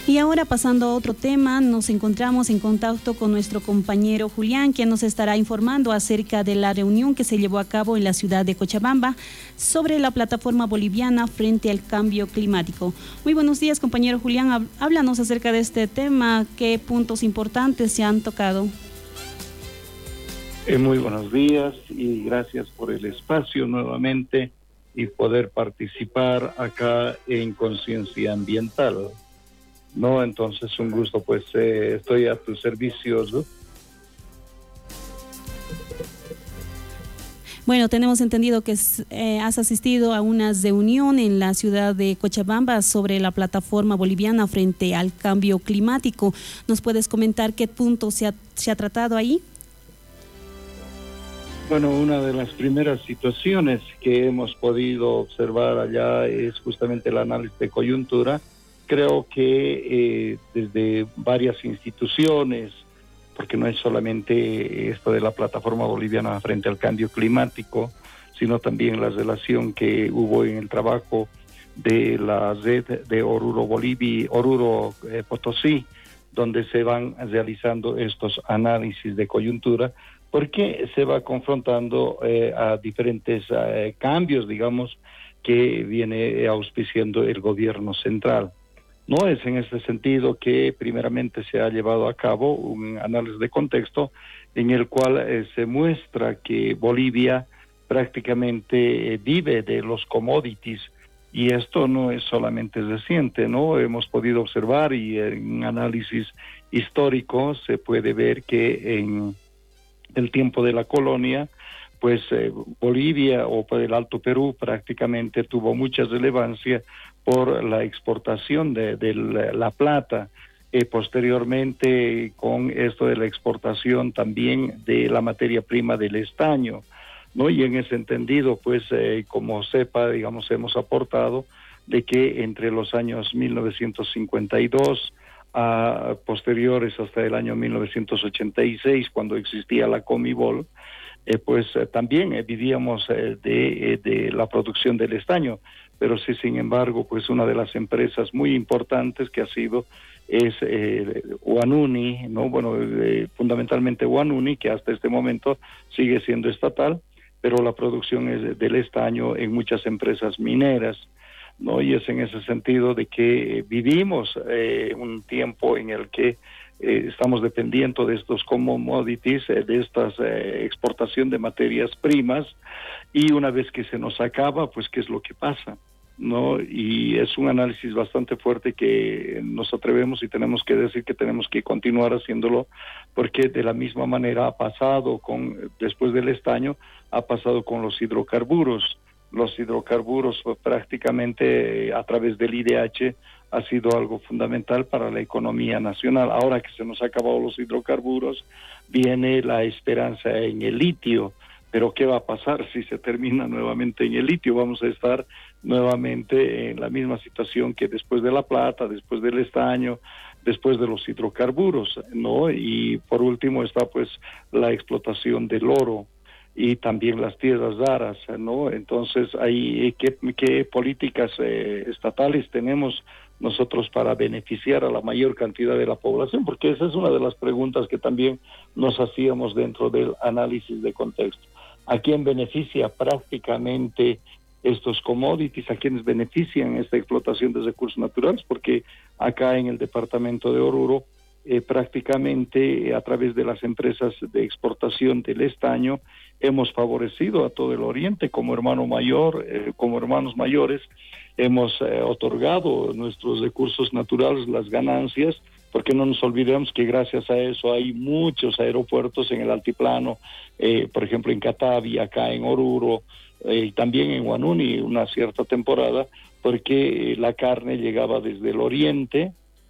Y ahora, pasando a otro tema, nos encontramos en contacto con nuestro compañero Julián, quien nos estará informando acerca de la reunión que se llevó a cabo en la ciudad de Cochabamba sobre la plataforma boliviana frente al cambio climático. Muy buenos días, compañero Julián. Háblanos acerca de este tema. ¿Qué puntos importantes se han tocado? Muy buenos días y gracias por el espacio nuevamente y poder participar acá en Conciencia Ambiental. No, entonces un gusto, pues estoy a tus servicios, ¿no? Bueno, tenemos entendido que has asistido a una reunión en la ciudad de Cochabamba sobre la plataforma boliviana frente al cambio climático. ¿Nos puedes comentar qué punto se ha tratado ahí? Bueno, una de las primeras situaciones que hemos podido observar allá es justamente el análisis de coyuntura. Creo que desde varias instituciones, porque no es solamente esto de la plataforma boliviana frente al cambio climático, sino también la relación que hubo en el trabajo de la red de Oruro Potosí, donde se van realizando estos análisis de coyuntura, porque se va confrontando a diferentes cambios, digamos, que viene auspiciando el gobierno central. No es en este sentido que primeramente se ha llevado a cabo un análisis de contexto en el cual se muestra que Bolivia prácticamente vive de los commodities, y esto no es solamente reciente, ¿no? Hemos podido observar, y en análisis histórico se puede ver que en el tiempo de la colonia, pues Bolivia o por el Alto Perú prácticamente tuvo mucha relevancia por la exportación de la plata, posteriormente con esto de la exportación también de la materia prima del estaño, ¿no? Y en ese entendido, pues como sepa, digamos, hemos aportado de que entre los años 1952 a posteriores hasta el año 1986, cuando existía la Comibol, pues también vivíamos de la producción del estaño, pero sí, sin embargo, pues una de las empresas muy importantes que ha sido es Huanuni, ¿no? Bueno, fundamentalmente Huanuni, que hasta este momento sigue siendo estatal, pero la producción es del estaño en muchas empresas mineras, ¿no? Y es en ese sentido de que vivimos un tiempo en el que estamos dependiendo de estos commodities, de estas exportación de materias primas, y una vez que se nos acaba, pues ¿qué es lo que pasa? ¿No? Y es un análisis bastante fuerte que nos atrevemos y tenemos que decir que tenemos que continuar haciéndolo, porque de la misma manera ha pasado después del estaño, ha pasado con los hidrocarburos. Los hidrocarburos prácticamente a través del IDH ha sido algo fundamental para la economía nacional. Ahora que se nos han acabado los hidrocarburos, viene la esperanza en el litio. Pero ¿qué va a pasar si se termina nuevamente en el litio? Vamos a estar nuevamente en la misma situación que después de la plata, después del estaño, después de los hidrocarburos, ¿no? Y por último está pues la explotación del oro y también las tierras raras, ¿no? Entonces, ahí, ¿qué políticas estatales tenemos nosotros para beneficiar a la mayor cantidad de la población? Porque esa es una de las preguntas que también nos hacíamos dentro del análisis de contexto. ¿A quién beneficia prácticamente estos commodities? ¿A quiénes benefician esta explotación de recursos naturales? Porque acá en el departamento de Oruro, prácticamente a través de las empresas de exportación del estaño, hemos favorecido a todo el oriente como hermano mayor, como hermanos mayores, hemos otorgado nuestros recursos naturales, las ganancias, porque no nos olvidemos que gracias a eso hay muchos aeropuertos en el altiplano, por ejemplo en Catavi, acá en Oruro, y también en Huanuni una cierta temporada, porque la carne llegaba desde el oriente,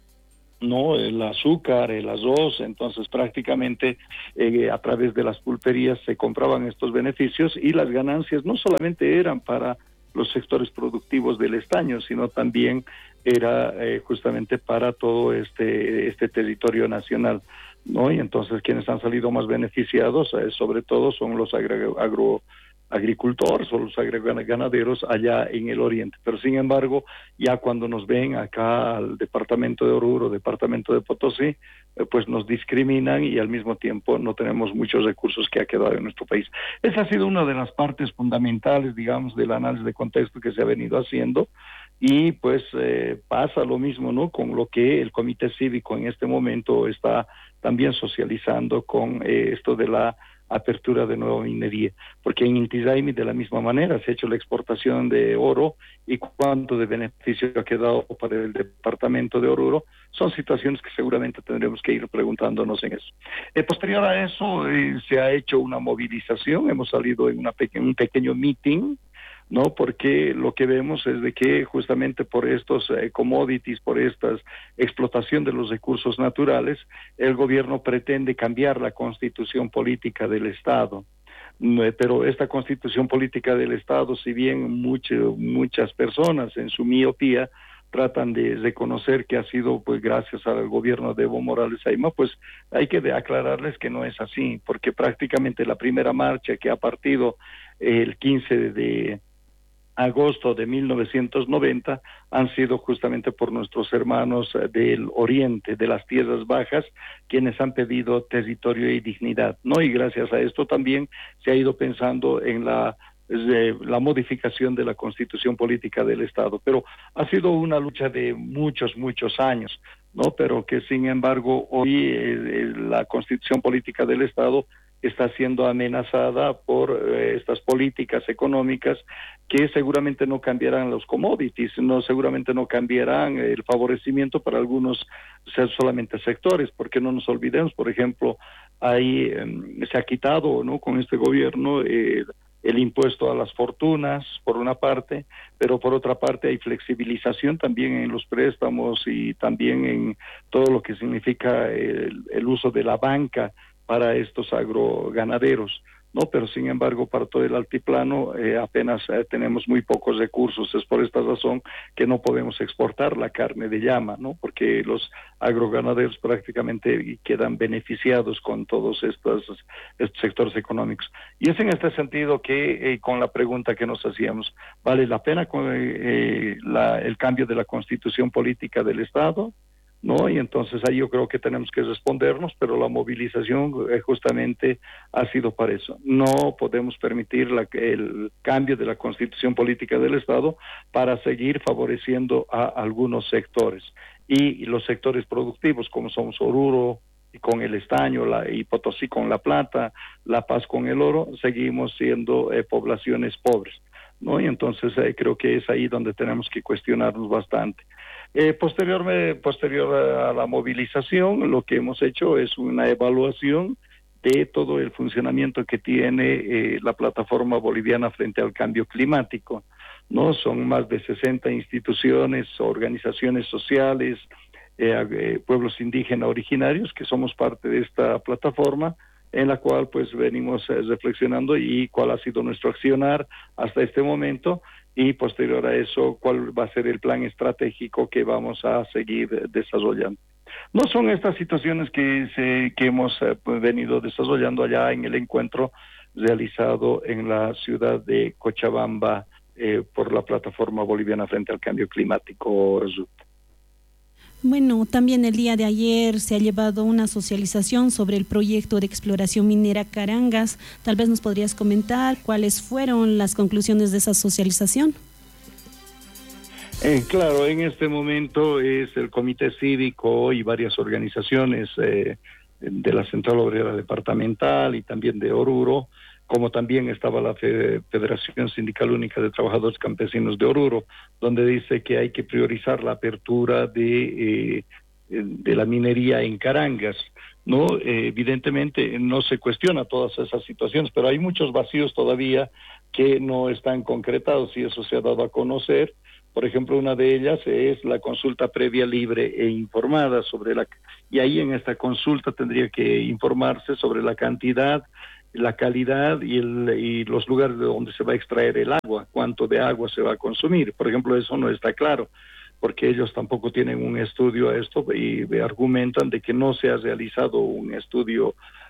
¿no? El azúcar, el arroz, entonces prácticamente a través de las pulperías se compraban estos beneficios, y las ganancias no solamente eran para los sectores productivos del estaño, sino también era justamente para todo este territorio nacional, ¿no? Y entonces quienes han salido más beneficiados, sobre todo son los agricultores o los ganaderos allá en el oriente. Pero sin embargo, ya cuando nos ven acá al departamento de Oruro, departamento de Potosí, pues nos discriminan y al mismo tiempo no tenemos muchos recursos que ha quedado en nuestro país. Esa ha sido una de las partes fundamentales, digamos, del análisis de contexto que se ha venido haciendo. Y pues pasa lo mismo, ¿no?, con lo que el Comité Cívico en este momento está también socializando con esto de la apertura de nueva minería, porque en Inti Raymi de la misma manera se ha hecho la exportación de oro y cuánto de beneficio ha quedado para el departamento de Oruro. Son situaciones que seguramente tendremos que ir preguntándonos en eso. Posterior a eso se ha hecho una movilización, hemos salido en un pequeño meeting, ¿no? Porque lo que vemos es de que justamente por estos commodities, por esta explotación de los recursos naturales, el gobierno pretende cambiar la constitución política del Estado. Pero esta constitución política del Estado, si bien muchas personas en su miopía tratan de reconocer que ha sido pues gracias al gobierno de Evo Morales Ayma, pues hay que aclararles que no es así, porque prácticamente la primera marcha que ha partido el 15 de agosto de 1990 han sido justamente por nuestros hermanos del oriente, de las tierras bajas, quienes han pedido territorio y dignidad, ¿no? Y gracias a esto también se ha ido pensando en la modificación de la constitución política del Estado, pero ha sido una lucha de muchos años, ¿no? Pero que sin embargo hoy la constitución política del Estado está siendo amenazada por estas políticas económicas que seguramente no cambiarán los commodities, seguramente no cambiarán el favorecimiento para algunos solamente sectores, porque no nos olvidemos, por ejemplo, ahí se ha quitado, ¿no?, con este gobierno el impuesto a las fortunas, por una parte, pero por otra parte hay flexibilización también en los préstamos y también en todo lo que significa el uso de la banca para estos agroganaderos, ¿no? Pero sin embargo, para todo el altiplano apenas tenemos muy pocos recursos. Es por esta razón que no podemos exportar la carne de llama, ¿no? Porque los agroganaderos prácticamente quedan beneficiados con todos estos sectores económicos. Y es en este sentido que con la pregunta que nos hacíamos, ¿vale la pena con el cambio de la constitución política del Estado? ¿No? Y entonces ahí yo creo que tenemos que respondernos, pero la movilización justamente ha sido para eso. No podemos permitir el cambio de la constitución política del Estado para seguir favoreciendo a algunos sectores. Y los sectores productivos, como somos Oruro y con el estaño, y Potosí con la plata, La Paz con el oro, seguimos siendo poblaciones pobres, ¿no? Y entonces creo que es ahí donde tenemos que cuestionarnos bastante. Posterior a la movilización, lo que hemos hecho es una evaluación de todo el funcionamiento que tiene la plataforma boliviana frente al cambio climático, ¿no? Son más de 60 instituciones, organizaciones sociales, pueblos indígenas originarios que somos parte de esta plataforma, en la cual pues venimos reflexionando y cuál ha sido nuestro accionar hasta este momento, y posterior a eso cuál va a ser el plan estratégico que vamos a seguir desarrollando. No son estas situaciones que hemos venido desarrollando allá en el encuentro realizado en la ciudad de Cochabamba por la plataforma boliviana frente al cambio climático. Bueno, también el día de ayer se ha llevado una socialización sobre el proyecto de exploración minera Carangas. Tal vez nos podrías comentar cuáles fueron las conclusiones de esa socialización. Claro, en este momento es el Comité Cívico y varias organizaciones de la Central Obrera Departamental y también de Oruro, como también estaba la Federación Sindical Única de Trabajadores Campesinos de Oruro, donde dice que hay que priorizar la apertura de la minería en Carangas, ¿no? Evidentemente no se cuestiona todas esas situaciones, pero hay muchos vacíos todavía que no están concretados y eso se ha dado a conocer. Por ejemplo, una de ellas es la consulta previa, libre e informada y ahí en esta consulta tendría que informarse sobre la cantidad, la calidad y los lugares de donde se va a extraer el agua, cuánto de agua se va a consumir. Por ejemplo, eso no está claro, porque ellos tampoco tienen un estudio a esto y argumentan de que no se ha realizado un estudio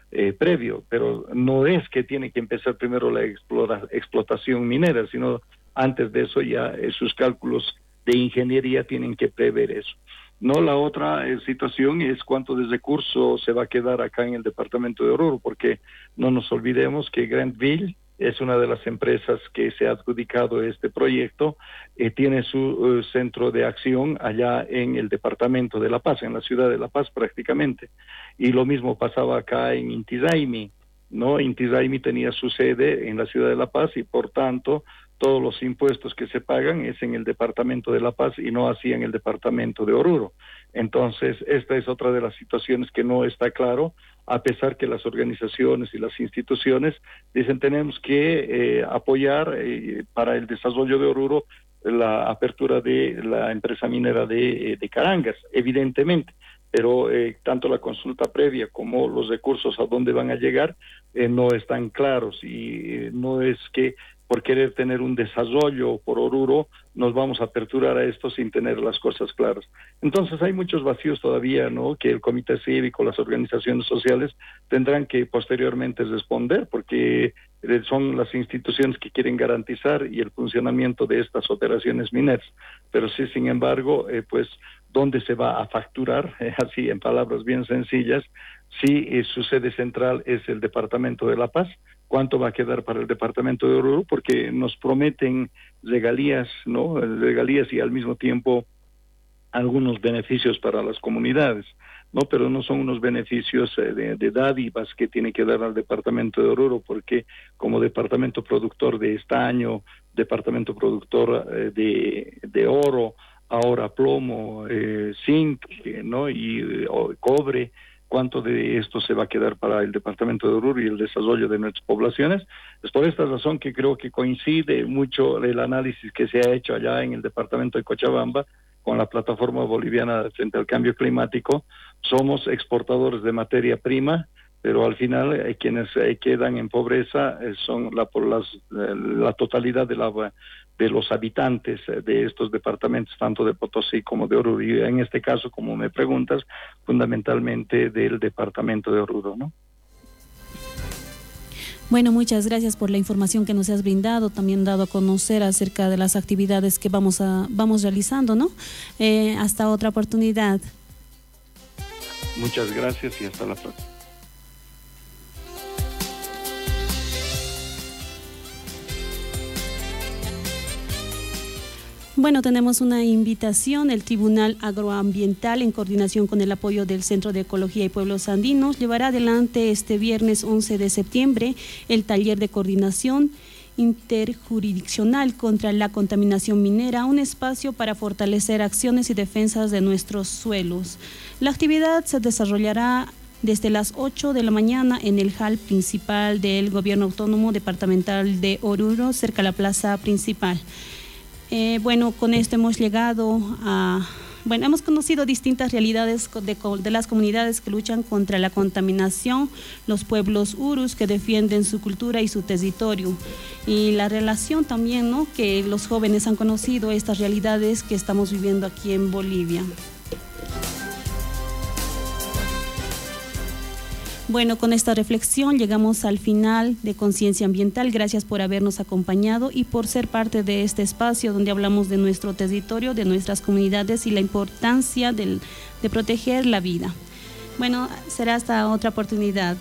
previo, pero no es que tiene que empezar primero la explotación minera, sino antes de eso ya sus cálculos de ingeniería tienen que prever eso. No, la otra situación es cuánto de recurso se va a quedar acá en el departamento de Oruro, porque no nos olvidemos que Grantville es una de las empresas que se ha adjudicado este proyecto, tiene su centro de acción allá en el departamento de La Paz, en la ciudad de La Paz prácticamente, y lo mismo pasaba acá en Inti Raymi, ¿no? Inti Raymi tenía su sede en la ciudad de La Paz y por tanto todos los impuestos que se pagan es en el departamento de La Paz y no así en el departamento de Oruro. Entonces, esta es otra de las situaciones que no está claro, a pesar que las organizaciones y las instituciones dicen tenemos que apoyar para el desarrollo de Oruro la apertura de la empresa minera de Carangas, evidentemente, pero tanto la consulta previa como los recursos a dónde van a llegar no están claros y no es que por querer tener un desarrollo por Oruro nos vamos a aperturar a esto sin tener las cosas claras. Entonces hay muchos vacíos todavía, ¿no? Que el Comité Cívico, las organizaciones sociales tendrán que posteriormente responder porque son las instituciones que quieren garantizar y el funcionamiento de estas operaciones mineras. Pero sí, sin embargo, pues ¿dónde se va a facturar? Así en palabras bien sencillas, si su sede central es el departamento de La Paz, ¿cuánto va a quedar para el departamento de Oruro? Porque nos prometen regalías, ¿no? Regalías y al mismo tiempo algunos beneficios para las comunidades, ¿no? Pero no son unos beneficios de dádivas que tiene que dar al departamento de Oruro, porque como departamento productor de estaño, departamento productor de oro, ahora plomo, zinc, ¿no? Y cobre, ¿cuánto de esto se va a quedar para el departamento de Oruro y el desarrollo de nuestras poblaciones? Es por esta razón que creo que coincide mucho el análisis que se ha hecho allá en el departamento de Cochabamba con la plataforma boliviana frente al cambio climático. Somos exportadores de materia prima, pero al final quienes quedan en pobreza son la totalidad de los habitantes de estos departamentos, tanto de Potosí como de Oruro, y en este caso, como me preguntas, fundamentalmente del departamento de Oruro, ¿no? Bueno, muchas gracias por la información que nos has brindado, también dado a conocer acerca de las actividades que vamos realizando, ¿no? Hasta otra oportunidad. Muchas gracias y hasta la próxima. Bueno, tenemos una invitación. El Tribunal Agroambiental, en coordinación con el apoyo del Centro de Ecología y Pueblos Andinos, llevará adelante este viernes 11 de septiembre el taller de coordinación interjurisdiccional contra la contaminación minera, un espacio para fortalecer acciones y defensas de nuestros suelos. La actividad se desarrollará desde las 8 de la mañana en el hall principal del Gobierno Autónomo Departamental de Oruro, cerca de la plaza principal. Bueno, con esto hemos llegado a... Bueno, hemos conocido distintas realidades de las comunidades que luchan contra la contaminación, los pueblos urus que defienden su cultura y su territorio, y la relación también, ¿no?, que los jóvenes han conocido estas realidades que estamos viviendo aquí en Bolivia. Bueno, con esta reflexión llegamos al final de Conciencia Ambiental. Gracias por habernos acompañado y por ser parte de este espacio donde hablamos de nuestro territorio, de nuestras comunidades y la importancia de proteger la vida. Bueno, será hasta otra oportunidad.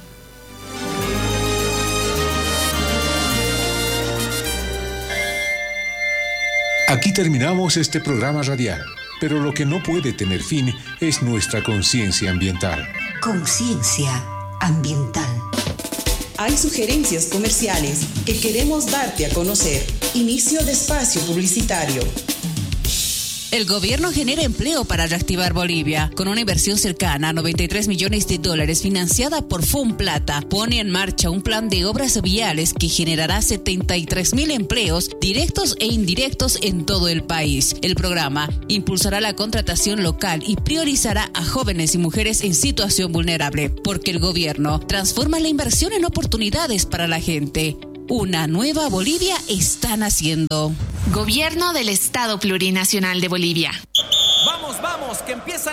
Aquí terminamos este programa radial, pero lo que no puede tener fin es nuestra conciencia ambiental. Conciencia ambiental. Hay sugerencias comerciales que queremos darte a conocer. Inicio de espacio publicitario. El gobierno genera empleo para reactivar Bolivia. Con una inversión cercana a $93 millones financiada por Funplata, pone en marcha un plan de obras viales que generará 73,000 empleos directos e indirectos en todo el país. El programa impulsará la contratación local y priorizará a jóvenes y mujeres en situación vulnerable, porque el gobierno transforma la inversión en oportunidades para la gente. Una nueva Bolivia está naciendo. Gobierno del Estado Plurinacional de Bolivia. Vamos, que empieza